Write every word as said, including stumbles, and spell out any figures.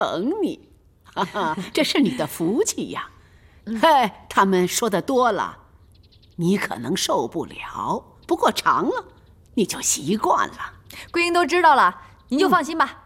疼你，哈哈，这是你的福气呀。哎，他们说的多了，你可能受不了，不过尝了你就习惯了。 桂英都知道了，您就放心吧。